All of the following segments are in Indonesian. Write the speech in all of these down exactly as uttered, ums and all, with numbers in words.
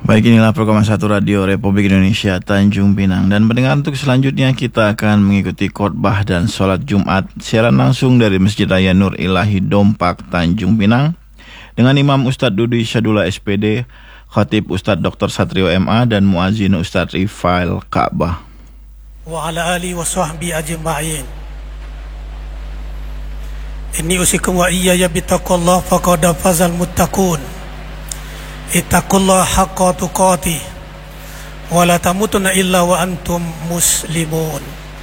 Baik, inilah program satu Radio Republik Indonesia Tanjung Pinang. Dan pendengar, untuk selanjutnya kita akan mengikuti khotbah dan sholat Jumat siaran langsung dari Masjid Raya Nur Ilahi Dompak Tanjung Pinang dengan Imam Ustadz Dudi Syadullah S P D, Khatib Ustadz Doktor Satrio M A, dan Muazzin Ustadz Rifail Ka'bah. Wa ala alihi wa sahbihi ajma'in. Inni usikum wa iyaya bittaqullah faqad fazal muttaqun. Ittaqullah haqqa tuqatih wa la tamutunna illa wa antum muslimun.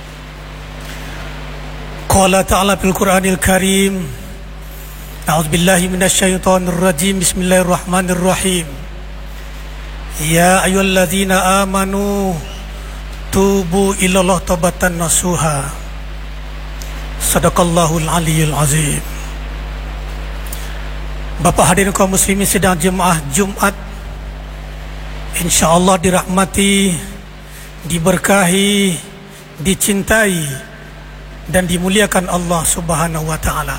Qala ta'ala fil Qur'anil Karim, a'udzu billahi minasy syaithanir rajim, bismillahirrahmanirrahim. Ya ayyuhalladzina amanu tubu ilallah taubatan nasuha. Sadaqallahul aliyyul azim. Bapak hadirin kaum muslimin sidang jemaah Jumat, insyaallah dirahmati, diberkahi, dicintai dan dimuliakan Allah Subhanahu wa taala.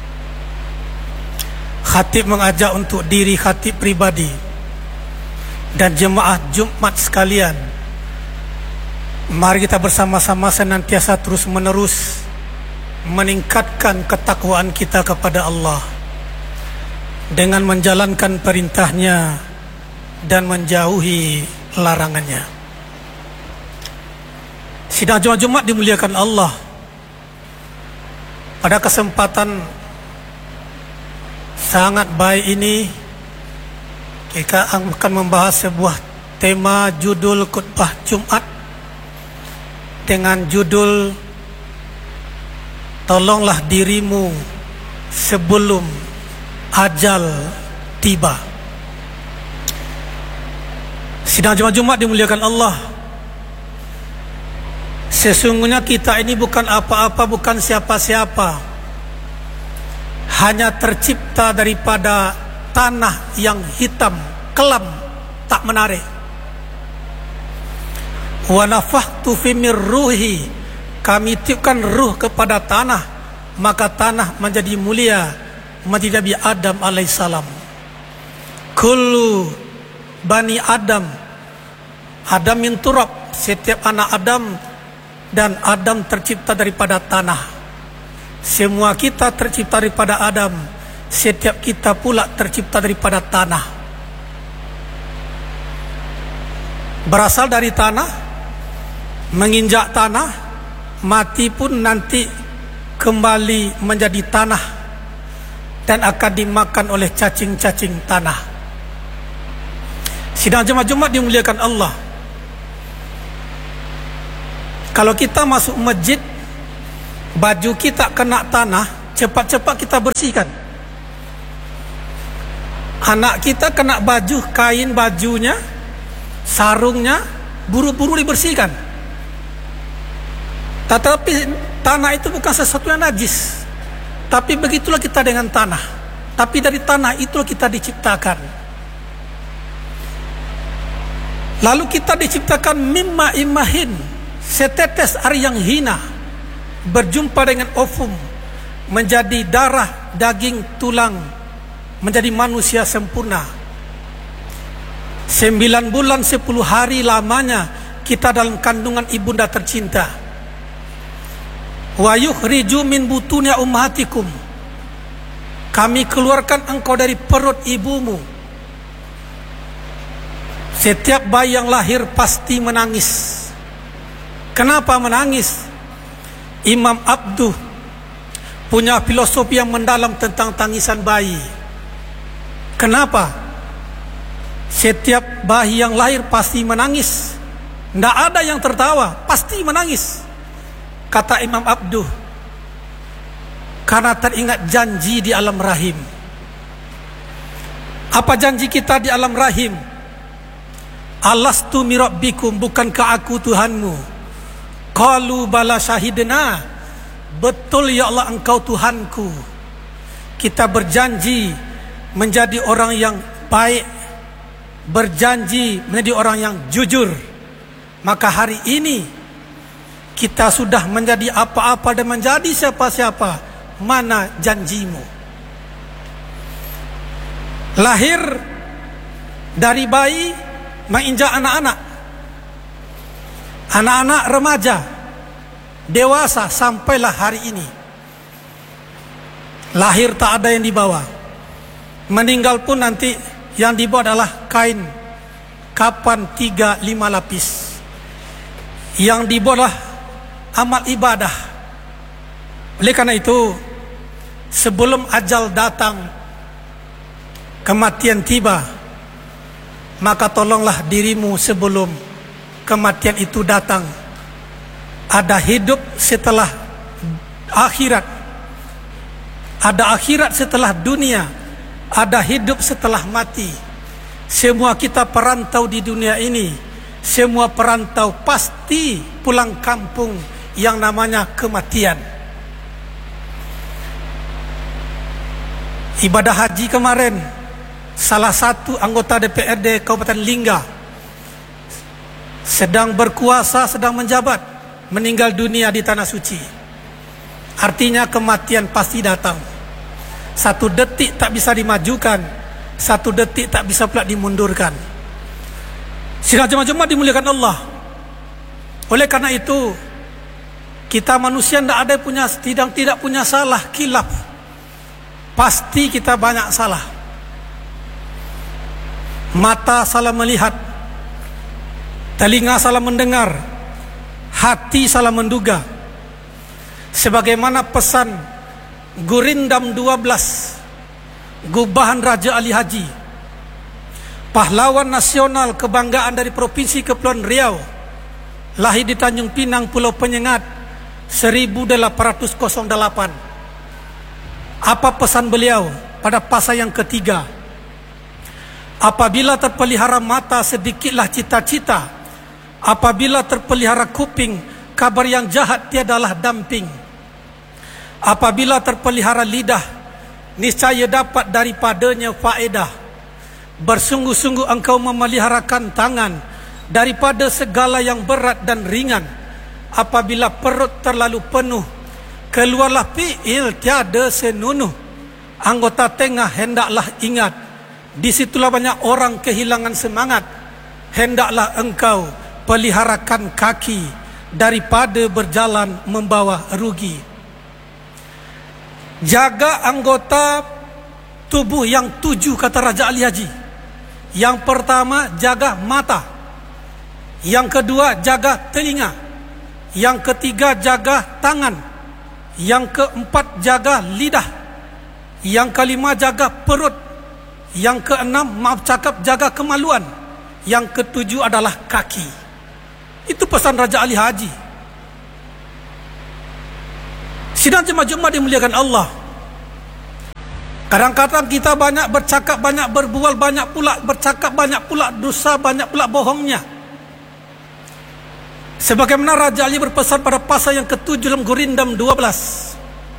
Khatib mengajak untuk diri khatib pribadi dan jemaah Jumat sekalian, mari kita bersama-sama senantiasa terus menerus meningkatkan ketakwaan kita kepada Allah dengan menjalankan perintahnya dan menjauhi larangannya. Sidang Jumat Jumat dimuliakan Allah. Pada kesempatan sangat baik ini, kita akan membahas sebuah tema judul khutbah Jumat dengan judul tolonglah dirimu sebelum ajal tiba. Sidang Jumat Jumat dimuliakan Allah. Sesungguhnya kita ini bukan apa-apa, bukan siapa-siapa, hanya tercipta daripada tanah yang hitam, kelam, tak menarik. Wa nafakhtu fi mir ruhi, kami tiupkan ruh kepada tanah, maka tanah menjadi mulia, menjadi Nabi Adam alaihissalam. Kullu bani Adam, Adam min turab, setiap anak Adam, dan Adam tercipta daripada tanah. Semua kita tercipta daripada Adam, setiap kita pula tercipta daripada tanah. Berasal dari tanah, menginjak tanah, mati pun nanti kembali menjadi tanah dan akan dimakan oleh cacing-cacing tanah. Sidang jemaah Jumat dimuliakan Allah. Kalau kita masuk masjid, baju kita kena tanah, cepat-cepat kita bersihkan. Anak kita kena baju, kain bajunya, sarungnya, buru-buru dibersihkan. Tetapi tanah itu bukan sesuatu yang najis. Tapi begitulah kita dengan tanah. Tapi dari tanah itulah kita diciptakan. Lalu kita diciptakan mimma imahin, setetes air yang hina, berjumpa dengan ovum, menjadi darah, daging, tulang, menjadi manusia sempurna. Sembilan bulan sepuluh hari lamanya kita dalam kandungan ibunda tercinta. Wa yukhriju min butuni ummahatikum, kami keluarkan engkau dari perut ibumu. Setiap bayi yang lahir pasti menangis. Kenapa menangis? Imam Abduh punya filosofi yang mendalam tentang tangisan bayi. Kenapa? Setiap bayi yang lahir pasti menangis. Tidak ada yang tertawa, pasti menangis. Kata Imam Abduh, karena teringat janji di alam rahim. Apa janji kita di alam rahim? Alastu mirabbikum, bukankah aku Tuhanmu? Qalu bala syahidna, betul ya Allah engkau Tuhanku. Kita berjanji menjadi orang yang baik, berjanji menjadi orang yang jujur. Maka hari ini kita sudah menjadi apa-apa dan menjadi siapa-siapa. Mana janjimu? Lahir dari bayi menginjak anak-anak, anak-anak remaja, dewasa, sampailah hari ini. Lahir tak ada yang dibawa, meninggal pun nanti yang dibawa adalah kain kapan tiga lima lapis. Yang dibawa adalah amal ibadah. Oleh karena itu, sebelum ajal datang, kematian tiba, maka tolonglah dirimu sebelum kematian itu datang. Ada hidup setelah akhirat, ada akhirat setelah dunia, ada hidup setelah mati. Semua kita perantau di dunia ini, semua perantau pasti pulang kampung yang namanya kematian. Ibadah haji kemarin, salah satu anggota D P R D Kabupaten Lingga sedang berkuasa, sedang menjabat, meninggal dunia di Tanah Suci. Artinya kematian pasti datang. Satu detik tak bisa dimajukan, satu detik tak bisa pula dimundurkan. Sidang jemaah-jemaah dimuliakan Allah. Oleh karena itu, kita manusia tidak ada punya, tidak tidak punya salah, khilaf. Pasti kita banyak salah. Mata salah melihat, telinga salah mendengar, hati salah menduga. Sebagaimana pesan Gurindam dua belas, Gubahan Raja Ali Haji, pahlawan nasional kebanggaan dari Provinsi Kepulauan Riau, lahir di Tanjung Pinang, Pulau Penyengat, seribu delapan ratus delapan. Apa pesan beliau pada pasal yang ketiga? Apabila terpelihara mata, sedikitlah cita-cita. Apabila terpelihara kuping, kabar yang jahat tiadalah damping. Apabila terpelihara lidah, niscaya dapat daripadanya faedah. Bersungguh-sungguh engkau memeliharakan tangan daripada segala yang berat dan ringan. Apabila perut terlalu penuh, keluarlah fi'il tiada senunuh. Anggota tengah hendaklah ingat, disitulah banyak orang kehilangan semangat. Hendaklah engkau peliharakan kaki daripada berjalan membawa rugi. Jaga anggota tubuh yang tujuh, kata Raja Ali Haji. Yang pertama, jaga mata. Yang kedua, jaga telinga. Yang ketiga, jaga tangan. Yang keempat, jaga lidah. Yang kelima, jaga perut. Yang keenam, maaf cakap, jaga kemaluan. Yang ketujuh adalah kaki. Itu pesan Raja Ali Haji. Sidang jemaah-jemaah dimuliakan Allah. Kadang-kadang kita banyak bercakap, banyak berbual, banyak pula bercakap, banyak pula dosa, banyak pula bohongnya. Sebagaimana Raja Ali berpesan pada pasal yang ketujuh dalam Gurindam dua belas.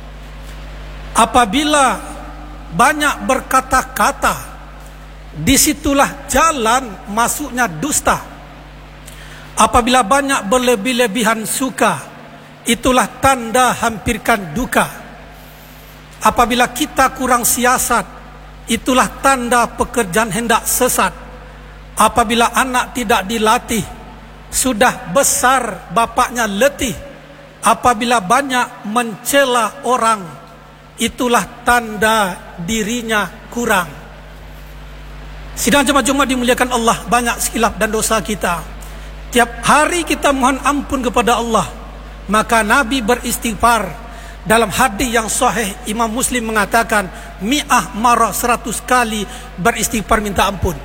Apabila banyak berkata-kata, disitulah jalan masuknya dusta. Apabila banyak berlebih-lebihan suka, itulah tanda hampirkan duka. Apabila kita kurang siasat, itulah tanda pekerjaan hendak sesat. Apabila anak tidak dilatih, sudah besar bapaknya letih. Apabila banyak mencela orang, itulah tanda dirinya kurang. Sidang jemaah-jemaah dimuliakan Allah, banyak silap dan dosa kita. Tiap hari kita mohon ampun kepada Allah. Maka Nabi beristighfar. Dalam hadis yang sahih, Imam Muslim mengatakan mi'ah marah, seratus kali beristighfar minta ampun.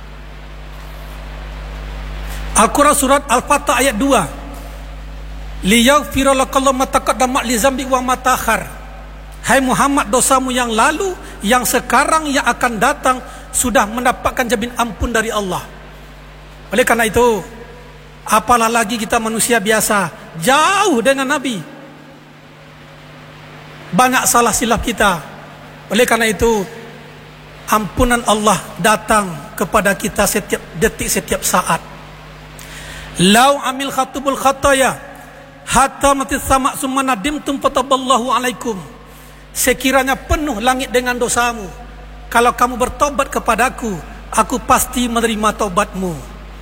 Al-Quran surat Al-Fatah ayat dua. Liyaghfira lakallahu ma taqaddama li dzambi wa ma ta'akhkhar. Hai Muhammad, dosamu yang lalu, yang sekarang, yang akan datang sudah mendapatkan jamin ampun dari Allah. Oleh karena itu, apalah lagi kita manusia biasa, jauh dengan Nabi. Banyak salah silap kita. Oleh karena itu, ampunan Allah datang kepada kita setiap detik, setiap saat. Lau amil khatubul khataya hatta matis sama' summa nadimtum fataballahu alaikum. Sekiranya penuh langit dengan dosamu, kalau kamu bertobat kepadaku, aku pasti menerima tobatmu.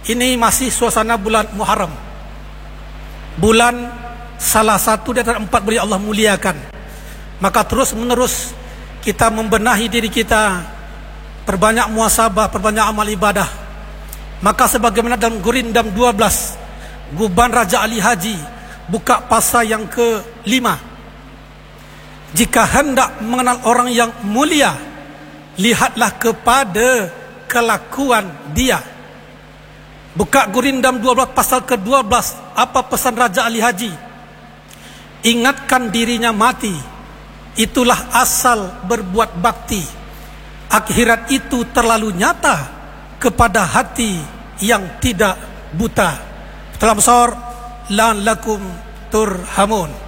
Ini masih suasana bulan Muharram, bulan salah satu dari empat bulan Allah muliakan. Maka terus menerus kita membenahi diri kita, perbanyak muhasabah, perbanyak amal ibadah. Maka sebagaimana dalam Gurindam dua belas, Guban Raja Ali Haji buka pasal yang kelima, jika hendak mengenal orang yang mulia, lihatlah kepada kelakuan dia. Buka Gurindam dua belas pasal ke dua belas, apa pesan Raja Ali Haji? Ingatkan dirinya mati, itulah asal berbuat bakti. Akhirat itu terlalu nyata kepada hati yang tidak buta. Dalam surah Lan lakum turhamun.